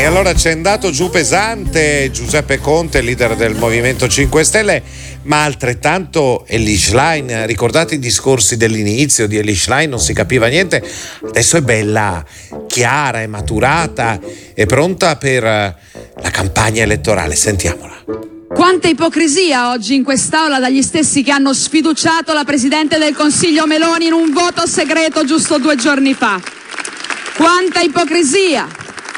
E allora c'è andato giù pesante Giuseppe Conte, leader del Movimento 5 Stelle, ma altrettanto Elly Schlein. Ricordate i discorsi dell'inizio di Elly Schlein? Non si capiva niente. Adesso è bella, chiara, è maturata, è pronta per la campagna elettorale. Sentiamola. Quanta ipocrisia oggi in quest'Aula dagli stessi che hanno sfiduciato la Presidente del Consiglio Meloni in un voto segreto giusto 2 giorni fa. Quanta ipocrisia!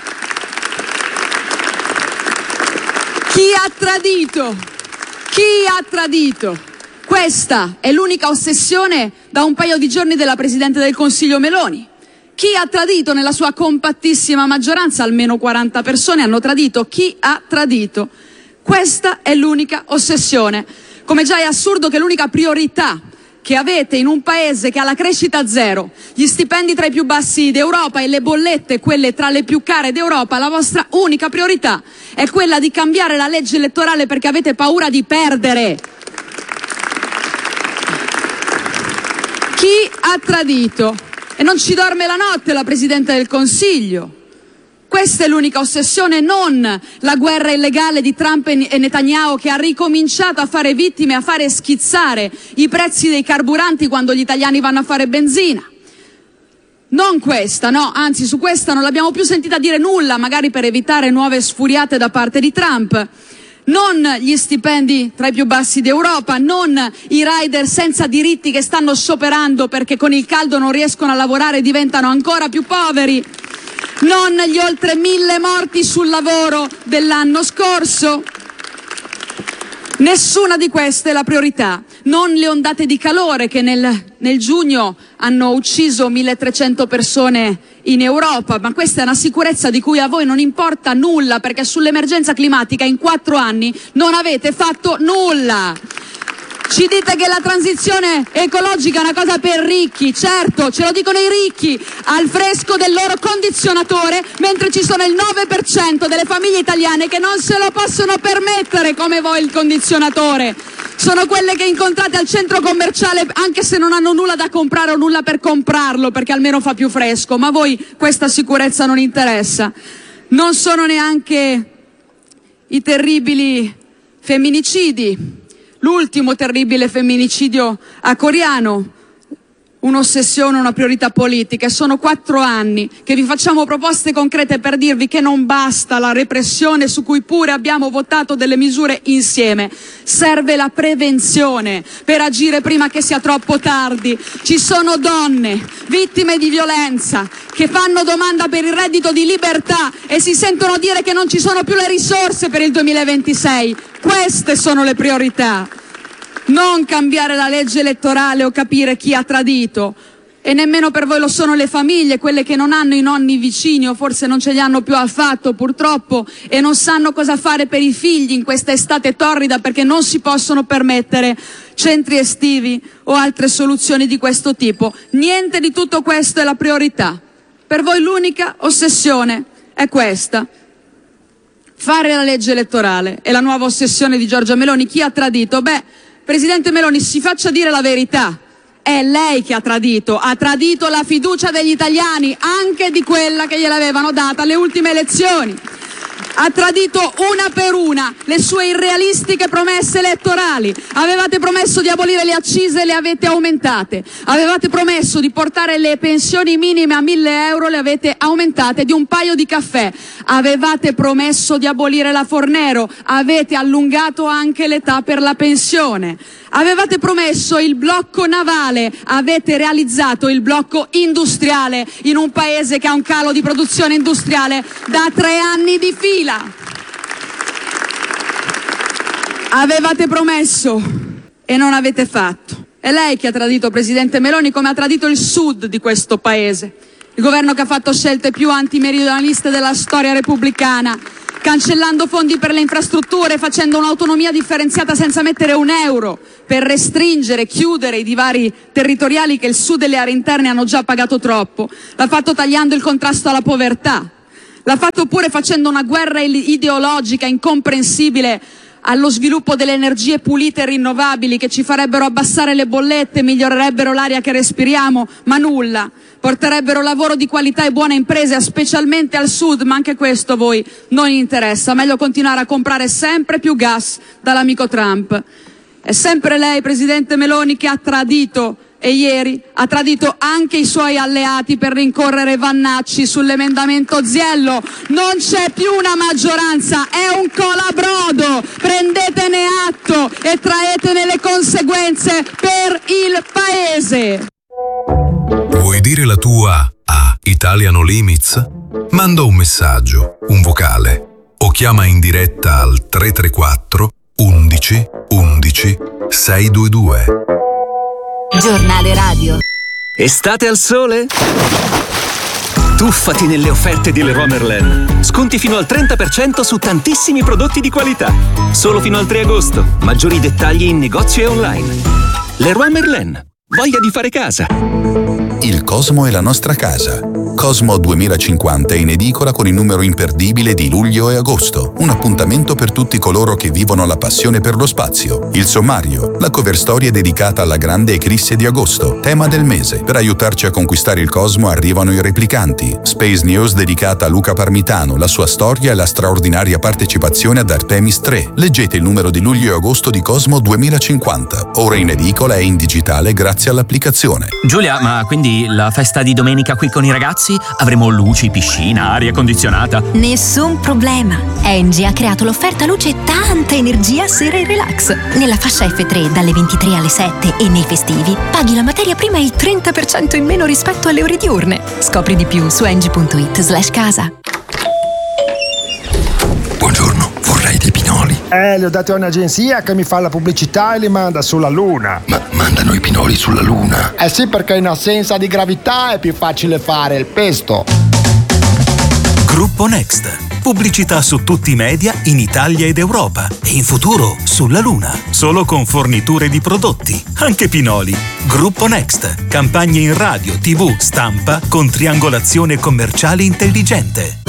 Chi ha tradito? Chi ha tradito? Questa è l'unica ossessione da un paio di giorni della Presidente del Consiglio Meloni. Chi ha tradito nella sua compattissima maggioranza? Almeno 40 persone hanno tradito. Chi ha tradito? Questa è l'unica ossessione. Come già è assurdo che l'unica priorità che avete in un paese che ha la crescita zero, gli stipendi tra i più bassi d'Europa e le bollette quelle tra le più care d'Europa, la vostra unica priorità è quella di cambiare la legge elettorale perché avete paura di perdere. Chi ha tradito? E non ci dorme la notte la Presidente del Consiglio. Questa è l'unica ossessione, non la guerra illegale di Trump e Netanyahu che ha ricominciato a fare vittime, a fare schizzare i prezzi dei carburanti quando gli italiani vanno a fare benzina. Non questa, no, anzi su questa non l'abbiamo più sentita dire nulla, magari per evitare nuove sfuriate da parte di Trump. Non gli stipendi tra i più bassi d'Europa, non i rider senza diritti che stanno scioperando perché con il caldo non riescono a lavorare e diventano ancora più poveri. Non gli oltre 1000 morti sul lavoro dell'anno scorso. Nessuna di queste è la priorità. Non le ondate di calore che nel giugno hanno ucciso 1300 persone in Europa, ma questa è una sicurezza di cui a voi non importa nulla, perché sull'emergenza climatica in 4 anni non avete fatto nulla. Ci dite che la transizione ecologica è una cosa per ricchi, certo, ce lo dicono i ricchi al fresco del loro condizionatore, mentre ci sono il 9% delle famiglie italiane che non se lo possono permettere come voi il condizionatore. Sono quelle che incontrate al centro commerciale anche se non hanno nulla da comprare o nulla per comprarlo, perché almeno fa più fresco, ma a voi questa sicurezza non interessa. Non sono neanche i terribili femminicidi. L'ultimo terribile femminicidio a Coriano, un'ossessione, una priorità politica. Sono 4 anni che vi facciamo proposte concrete per dirvi che non basta la repressione, su cui pure abbiamo votato delle misure insieme. Serve la prevenzione per agire prima che sia troppo tardi. Ci sono donne vittime di violenza che fanno domanda per il reddito di libertà e si sentono dire che non ci sono più le risorse per il 2026. Queste sono le priorità. Non cambiare la legge elettorale o capire chi ha tradito. E nemmeno per voi lo sono le famiglie, quelle che non hanno i nonni vicini o forse non ce li hanno più affatto purtroppo e non sanno cosa fare per i figli in questa estate torrida perché non si possono permettere centri estivi o altre soluzioni di questo tipo. Niente di tutto questo è la priorità. Per voi l'unica ossessione è questa. Fare la legge elettorale è la nuova ossessione di Giorgia Meloni. Chi ha tradito? Presidente Meloni, si faccia dire la verità. È lei che ha tradito la fiducia degli italiani, anche di quella che gliel'avevano data alle ultime elezioni. Ha tradito una per una le sue irrealistiche promesse elettorali. Avevate promesso di abolire le accise e le avete aumentate. Avevate promesso di portare le pensioni minime a 1.000 euro, le avete aumentate di un paio di caffè. Avevate promesso di abolire la Fornero, avete allungato anche l'età per la pensione. Avevate promesso il blocco navale, avete realizzato il blocco industriale in un paese che ha un calo di produzione industriale da 3 anni di fila. Avevate promesso e non avete fatto. È lei che ha tradito, Presidente Meloni, come ha tradito il sud di questo paese. Il governo che ha fatto scelte più antimeridionaliste della storia repubblicana, cancellando fondi per le infrastrutture, facendo un'autonomia differenziata senza mettere un euro per restringere, chiudere i divari territoriali che il sud e le aree interne hanno già pagato troppo. L'ha fatto tagliando il contrasto alla povertà. L'ha fatto pure facendo una guerra ideologica incomprensibile allo sviluppo delle energie pulite e rinnovabili che ci farebbero abbassare le bollette, migliorerebbero l'aria che respiriamo, ma nulla. Porterebbero lavoro di qualità e buone imprese, specialmente al sud, ma anche questo a voi non interessa. Meglio continuare a comprare sempre più gas dall'amico Trump. È sempre lei, Presidente Meloni, che ha tradito, e ieri ha tradito anche i suoi alleati per rincorrere Vannacci sull'emendamento Ziello. Non c'è più una maggioranza, è un colabrodo. Prendetene atto e traetene le conseguenze per il Paese. Vuoi dire la tua a Italian No Limits? Manda un messaggio, un vocale o chiama in diretta al 334 11 11 622. Giornale radio. Estate al sole? Tuffati nelle offerte di Leroy Merlin. Sconti fino al 30% su tantissimi prodotti di qualità. Solo fino al 3 agosto. Maggiori dettagli in negozio e online. Leroy Merlin. Voglia di fare casa. Il Cosmo è la nostra casa. Cosmo 2050 è in edicola con il numero imperdibile di luglio e agosto. Un appuntamento per tutti coloro che vivono la passione per lo spazio. Il sommario, la cover storia dedicata alla grande eclisse di agosto, tema del mese. Per aiutarci a conquistare il Cosmo arrivano i replicanti. Space News dedicata a Luca Parmitano, la sua storia e la straordinaria partecipazione ad Artemis 3. Leggete il numero di luglio e agosto di Cosmo 2050. Ora in edicola e in digitale grazie all'applicazione. Giulia, ma quindi la festa di domenica qui con i ragazzi? Avremo luci, piscina, aria condizionata? Nessun problema. Engie ha creato l'offerta luce e tanta energia sera e relax. Nella fascia F3 dalle 23 alle 7 e nei festivi paghi la materia prima il 30% in meno rispetto alle ore diurne. Scopri di più su engie.it/casa. Buongiorno, vorrei dei pinoli. Li ho dati a un'agenzia che mi fa la pubblicità e li manda sulla Luna. Ma mandano i pinoli sulla Luna? Eh sì, perché in assenza di gravità è più facile fare il pesto. Gruppo Next. Pubblicità su tutti i media in Italia ed Europa. E in futuro sulla Luna. Solo con forniture di prodotti. Anche pinoli. Gruppo Next. Campagne in radio, TV, stampa con triangolazione commerciale intelligente.